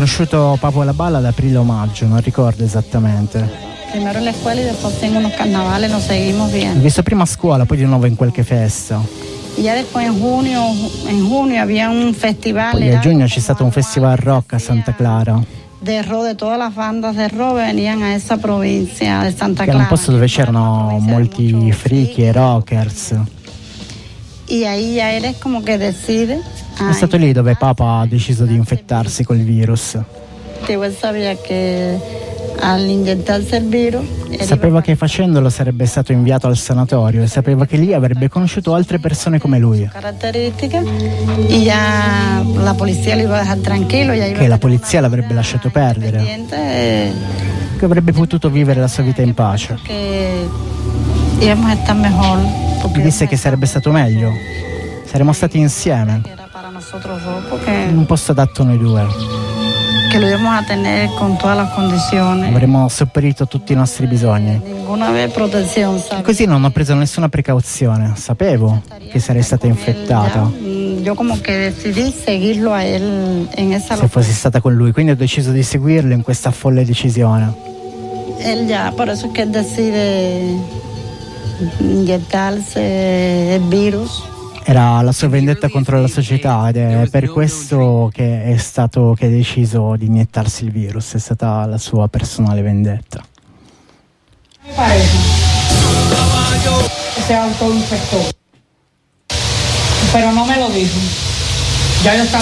conosciuto Papo Laballa ad aprile o maggio, non ricordo esattamente. Primero en la escuela y después en unos carnavales nos seguimos L'ho viendo. visto prima a scuola, poi di nuovo in qualche festa. Y ya después en junio había un festival. Poi a giugno c'è stato un festival rock a Santa Clara, De rock, de todas las bandas de rock venían a esa provincia de Santa che era Clara. un posto dove c'erano molti friki e rockers. Y ahí ya eres como que decide. È stato lì dove Papa ha deciso di infettarsi col virus. Que él sabía que al inyectarse el virus. Sapeva che facendolo sarebbe stato inviato al sanatorio e sapeva che lì avrebbe conosciuto altre persone come lui. Características y ya la policía lo iba a dejar tranquilo. Che la polizia l'avrebbe lasciato perdere, che avrebbe potuto vivere la sua vita in pace. Que íbamos a estar mejor. Gli disse che sarebbe stato meglio, saremmo stati insieme, Era para nosotros dos, porque in un posto adatto noi due. que lo íbamos a tener con todas las condiciones. Avremmo sopperito tutti i nostri bisogni. Ninguna vez protección, E ¿sabes? così non ho preso nessuna precauzione, sapevo che sarei stata infettata Yo como que decidí seguirlo a él en esa se fossi stata con lui, quindi ho deciso di seguirlo in questa folle decisione. Él ya, por eso es que él decide inyectarse el virus. Era la sua vendetta contro la società ed è per questo che è stato che ha deciso di iniettarsi il virus, è stata la sua personale vendetta. Mi parece que se autoinfectó, pero no me lo dijo. Ya yo estaba